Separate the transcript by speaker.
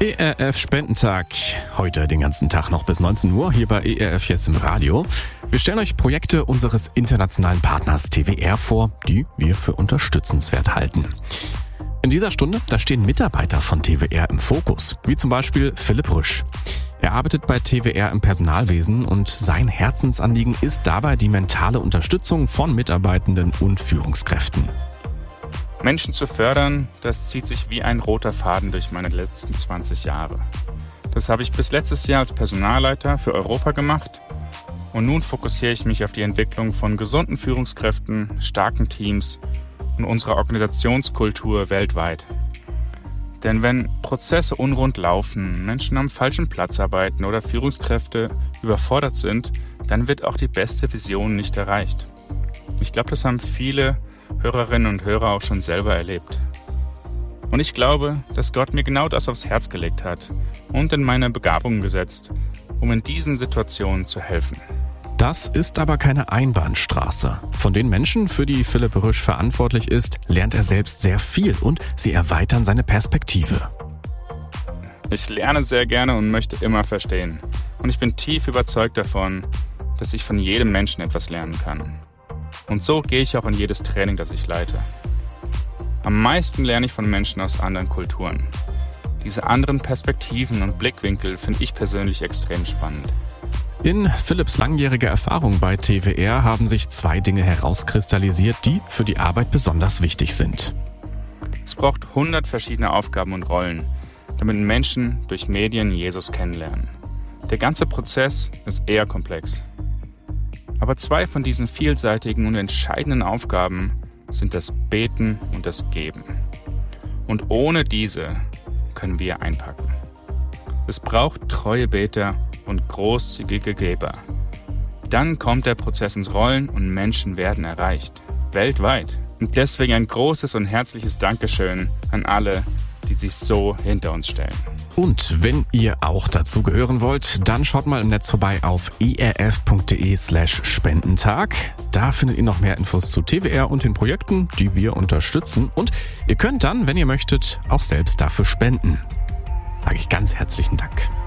Speaker 1: ERF Spendentag. Heute den ganzen Tag noch bis 19 Uhr hier bei ERF Yes im Radio. Wir stellen euch Projekte unseres internationalen Partners TWR vor, die wir für unterstützenswert halten. In dieser Stunde, da stehen Mitarbeiter von TWR im Fokus, wie zum Beispiel Philipp Rüsch. Er arbeitet bei TWR im Personalwesen und sein Herzensanliegen ist dabei die mentale Unterstützung von Mitarbeitenden und Führungskräften.
Speaker 2: Menschen zu fördern, das zieht sich wie ein roter Faden durch meine letzten 20 Jahre. Das habe ich bis letztes Jahr als Personalleiter für Europa gemacht und nun fokussiere ich mich auf die Entwicklung von gesunden Führungskräften, starken Teams und unserer Organisationskultur weltweit. Denn wenn Prozesse unrund laufen, Menschen am falschen Platz arbeiten oder Führungskräfte überfordert sind, dann wird auch die beste Vision nicht erreicht. Ich glaube, das haben viele Hörerinnen und Hörer auch schon selber erlebt. Und ich glaube, dass Gott mir genau das aufs Herz gelegt hat und in meine Begabung gesetzt, um in diesen Situationen zu helfen.
Speaker 1: Das ist aber keine Einbahnstraße. Von den Menschen, für die Philipp Rüsch verantwortlich ist, lernt er selbst sehr viel und sie erweitern seine Perspektive.
Speaker 2: Ich lerne sehr gerne und möchte immer verstehen. Und ich bin tief überzeugt davon, dass ich von jedem Menschen etwas lernen kann. Und so gehe ich auch in jedes Training, das ich leite. Am meisten lerne ich von Menschen aus anderen Kulturen. Diese anderen Perspektiven und Blickwinkel finde ich persönlich extrem spannend.
Speaker 1: In Philipps langjähriger Erfahrung bei TWR haben sich 2 Dinge herauskristallisiert, die für die Arbeit besonders wichtig sind.
Speaker 2: Es braucht 100 verschiedene Aufgaben und Rollen, damit Menschen durch Medien Jesus kennenlernen. Der ganze Prozess ist eher komplex. Aber 2 von diesen vielseitigen und entscheidenden Aufgaben sind das Beten und das Geben. Und ohne diese können wir einpacken. Es braucht treue Beter und großzügige Geber. Dann kommt der Prozess ins Rollen und Menschen werden erreicht. Weltweit. Und deswegen ein großes und herzliches Dankeschön an alle, die sich so hinter uns stellen.
Speaker 1: Und wenn ihr auch dazu gehören wollt, dann schaut mal im Netz vorbei auf erf.de/Spendentag. Da findet ihr noch mehr Infos zu TWR und den Projekten, die wir unterstützen. Und ihr könnt dann, wenn ihr möchtet, auch selbst dafür spenden. Sage ich ganz herzlichen Dank.